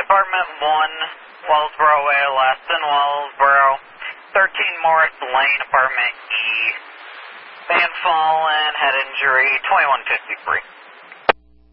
Apartment 1, Wellsboro ALS in Wellsboro. 13 Morris Lane, Apartment E. Man fallen, head injury, 2153.